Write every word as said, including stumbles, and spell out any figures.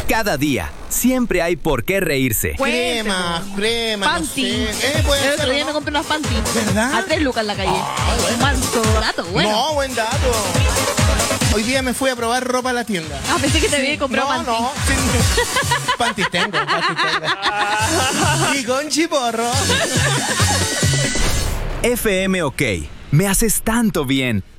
Cada día, siempre hay por qué reírse. Crema, crema. Panty. No sé. eh, puede El otro ser, día ¿no? me compré unas panty. ¿Verdad? A tres lucas en la calle. Ah, bueno. Un manso dato, bueno. No, buen dato. Hoy día me fui a probar ropa a la tienda. Ah, pensé que te había comprado No, panty. no. Sí. Panties tengo, panties tengo. Y con chiporro. F M OK. Me haces tanto bien.